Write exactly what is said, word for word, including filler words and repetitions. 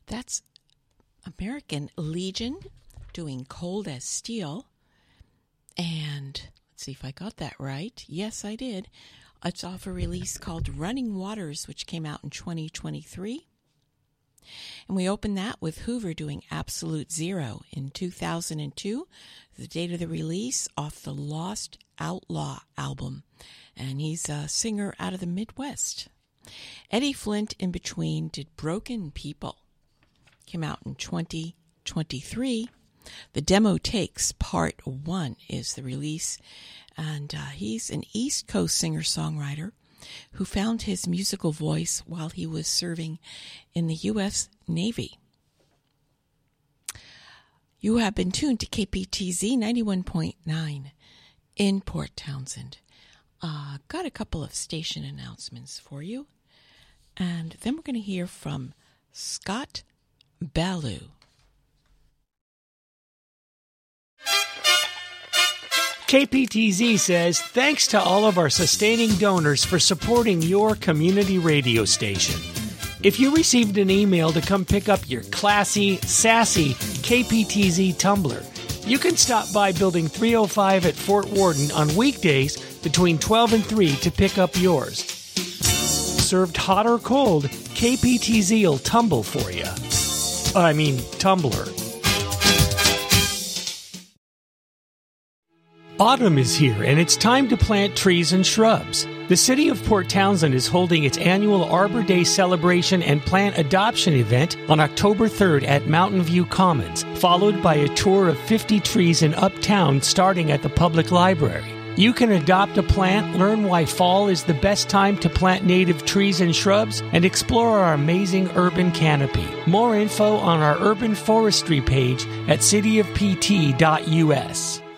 That's American Legion doing Cold as Steel. And let's see if I got that right. Yes, I did. It's off a release called Running Waters, which came out in twenty twenty-three. And we opened that with Hoover doing Absolute Zero in two thousand two, the date of the release, off the Lost Outlaw album. And he's a singer out of the Midwest. Eddie Flint, in between, did Broken People. Came out in twenty twenty-three. The Demo Takes Part one is the release. And uh, he's an East Coast singer-songwriter who found his musical voice while he was serving in the U S Navy. You have been tuned to K P T Z ninety-one point nine in Port Townsend. Uh, got a couple of station announcements for you. And then we're going to hear from Scott Ballou. K P T Z says, thanks to all of our sustaining donors for supporting your community radio station. If you received an email to come pick up your classy, sassy K P T Z tumbler, you can stop by Building three oh five at Fort Worden on weekdays between twelve and three to pick up yours. Served hot or cold, K P T Z will tumble for you. I mean, tumbler. Autumn is here, and it's time to plant trees and shrubs. The City of Port Townsend is holding its annual Arbor Day celebration and plant adoption event on October third at Mountain View Commons, followed by a tour of fifty trees in Uptown starting at the Public Library. You can adopt a plant, learn why fall is the best time to plant native trees and shrubs, and explore our amazing urban canopy. More info on our urban forestry page at city of p t dot u s.